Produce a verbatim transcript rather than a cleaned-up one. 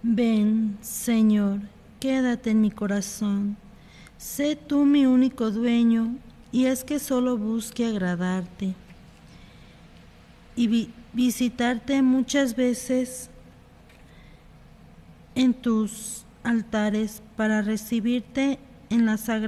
Ven, Señor, quédate en mi corazón. Sé tú mi único dueño, y es que solo busque agradarte y vi- visitarte muchas veces en tus altares para recibirte en la sagrada